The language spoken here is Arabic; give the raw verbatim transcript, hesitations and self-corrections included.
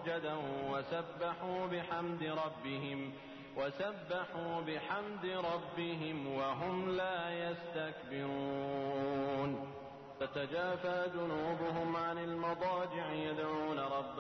سجدا وسبحوا بحمد ربهم وسبحوا بحمد ربهم وهم لا يستكبرون. تتجافى جنوبهم عن المضاجع يدعون ربهم